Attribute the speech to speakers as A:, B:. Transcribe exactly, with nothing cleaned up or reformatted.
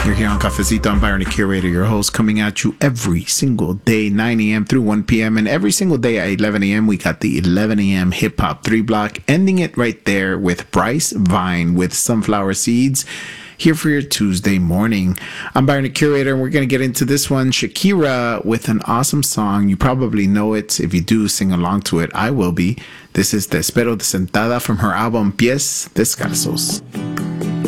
A: You're here on Cafecito. I'm Byron, the curator, your host, coming at you every single day, nine a.m. through one p.m. And every single day at eleven a.m., we got the eleven a.m. Hip Hop three block, ending it right there with Bryce Vine with Sunflower Seeds. Here for your Tuesday morning. I'm Byron, the curator, and we're going to get into this one. Shakira with an awesome song. You probably know it. If you do, sing along to it. I will be. This is Te Espero de Sentada from her album Pies Descalzos.